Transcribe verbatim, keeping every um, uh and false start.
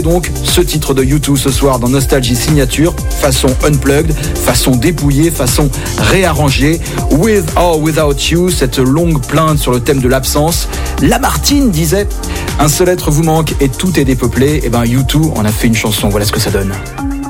Donc, ce titre de U deux ce soir dans Nostalgie Signature, façon unplugged, façon dépouillée, façon réarrangée. With or Without You, cette longue plainte sur le thème de l'absence. Lamartine disait « Un seul être vous manque et tout est dépeuplé ». Et ben U deux en a fait une chanson, voilà ce que ça donne.